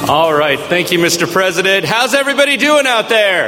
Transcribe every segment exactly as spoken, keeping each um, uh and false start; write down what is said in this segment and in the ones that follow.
All right. Thank you, Mister President. How's everybody doing out there?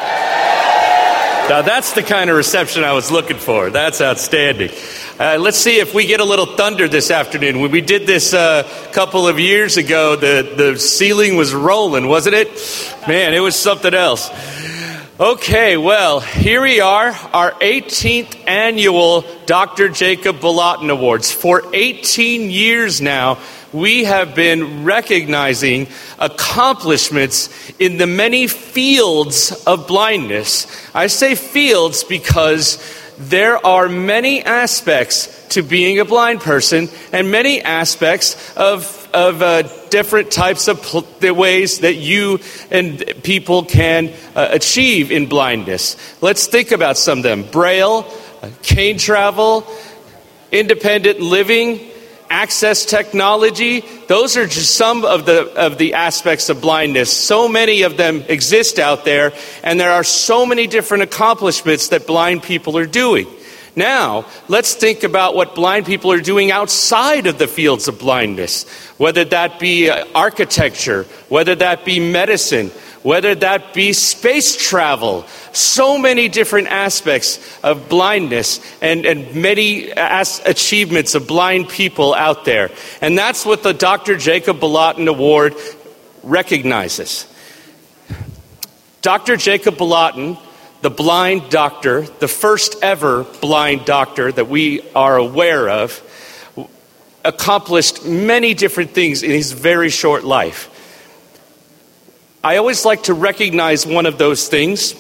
Now, that's the kind of reception I was looking for. That's outstanding. Uh, let's see if we get a little thunder this afternoon. When we did this a uh, couple of years ago, the, the ceiling was rolling, wasn't it? Man, it was something else. Okay, well, here we are, our eighteenth annual Doctor Jacob Bolotin Awards. For eighteen years now, we have been recognizing accomplishments in the many fields of blindness. I say fields because there are many aspects to being a blind person and many aspects of of uh, different types of pl- the ways that you and people can uh, achieve in blindness. Let's think about some of them. Braille, uh, cane travel, independent living, access technology. Those are just some of the of the aspects of blindness. So many of them exist out there, and there are so many different accomplishments that blind people are doing. Now, let's think about what blind people are doing outside of the fields of blindness, whether that be architecture, whether that be medicine, whether that be space travel. So many different aspects of blindness and, and many as- achievements of blind people out there. And that's what the Doctor Jacob Bolotin Award recognizes. Doctor Jacob Bolotin, the blind doctor, the first ever blind doctor that we are aware of, accomplished many different things in his very short life. I always like to recognize one of those things.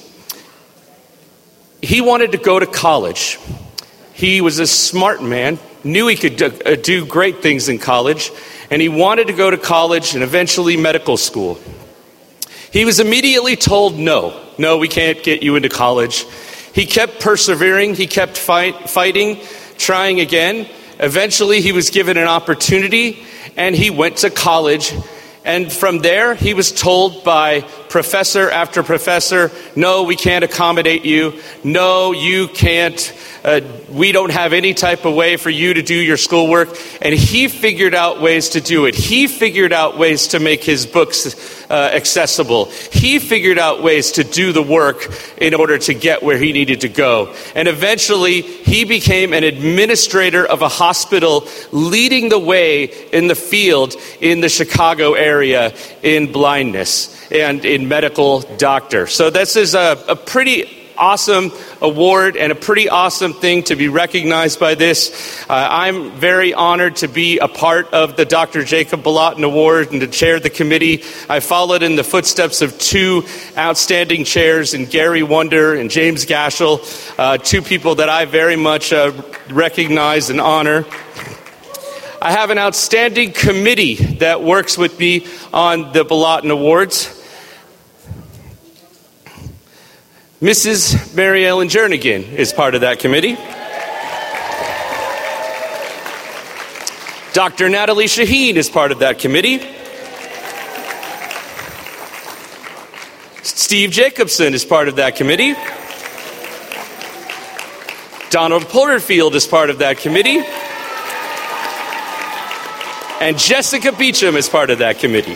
He wanted to go to college. He was a smart man, knew he could do, uh, do great things in college, and he wanted to go to college and eventually medical school. He was immediately told, no, no, we can't get you into college. He kept persevering. He kept fight, fighting, trying again. Eventually, he was given an opportunity, and he went to college. And from there, he was told by professor after professor, no, we can't accommodate you. No, you can't. Uh, we don't have any type of way for you to do your schoolwork. And he figured out ways to do it. He figured out ways to make his books uh, accessible. He figured out ways to do the work in order to get where he needed to go. And eventually, he became an administrator of a hospital, leading the way in the field in the Chicago area in blindness and in medical doctor. So this is a, a pretty awesome award and a pretty awesome thing to be recognized by this. Uh, I'm very honored to be a part of the Doctor Jacob Bolotin Award and to chair the committee. I followed in the footsteps of two outstanding chairs in Gary Wonder and James Gashel, uh, two people that I very much uh, recognize and honor. I have an outstanding committee that works with me on the Bolotin Awards. Missus Mary Ellen Jernigan is part of that committee. Doctor Natalie Shaheen is part of that committee. Steve Jacobson is part of that committee. Donald Porterfield is part of that committee. And Jessica Beecham is part of that committee.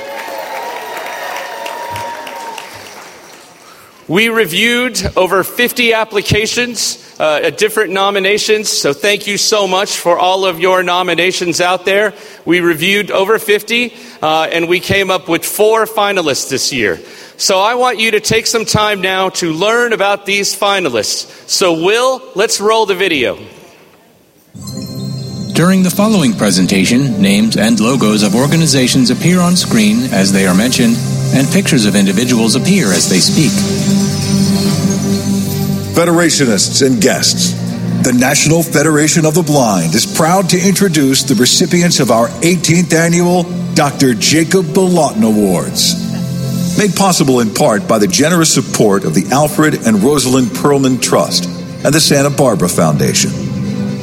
We reviewed over fifty applications, uh, at different nominations, so thank you so much for all of your nominations out there. We reviewed over fifty, uh, and we came up with four finalists this year. So I want you to take some time now to learn about these finalists. So Will, let's roll the video. During the following presentation, names and logos of organizations appear on screen as they are mentioned, and pictures of individuals appear as they speak. Federationists and guests, the National Federation of the Blind is proud to introduce the recipients of our eighteenth annual Doctor Jacob Bolotin Awards. Made possible in part by the generous support of the Alfred and Rosalind Perlman Trust and the Santa Barbara Foundation.